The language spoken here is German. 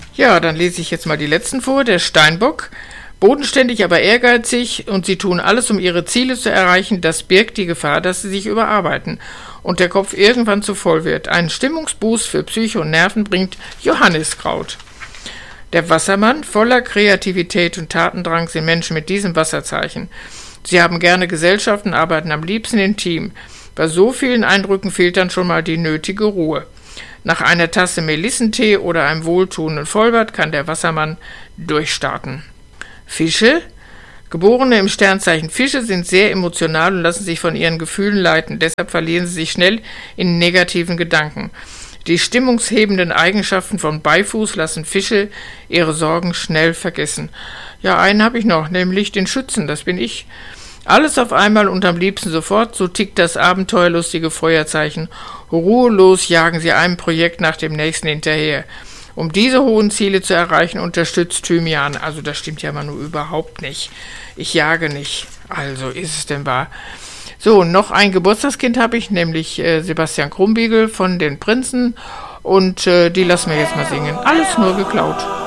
Ja, dann lese ich jetzt mal die letzten vor. Der Steinbock. Bodenständig, aber ehrgeizig und sie tun alles, um ihre Ziele zu erreichen. Das birgt die Gefahr, dass sie sich überarbeiten und der Kopf irgendwann zu voll wird. Einen Stimmungsboost für Psyche und Nerven bringt Johanniskraut. Der Wassermann, voller Kreativität und Tatendrang sind Menschen mit diesem Wasserzeichen. Sie haben gerne Gesellschaft und arbeiten am liebsten im Team. Bei so vielen Eindrücken fehlt dann schon mal die nötige Ruhe. Nach einer Tasse Melissentee oder einem wohltuenden Vollbad kann der Wassermann durchstarten. Fische. Geborene im Sternzeichen Fische sind sehr emotional und lassen sich von ihren Gefühlen leiten. Deshalb verlieren sie sich schnell in negativen Gedanken. Die stimmungshebenden Eigenschaften von Beifuß lassen Fische ihre Sorgen schnell vergessen. Ja, einen habe ich noch, nämlich den Schützen, das bin ich. Alles auf einmal und am liebsten sofort, so tickt das abenteuerlustige Feuerzeichen. Ruhelos jagen sie einem Projekt nach dem nächsten hinterher. Um diese hohen Ziele zu erreichen, unterstützt Thymian. Also das stimmt ja mal nur überhaupt nicht. Ich jage nicht. Also ist es denn wahr? So, noch ein Geburtstagskind habe ich, nämlich Sebastian Krumbiegel von den Prinzen. Und die lassen wir jetzt mal singen. Alles nur geklaut.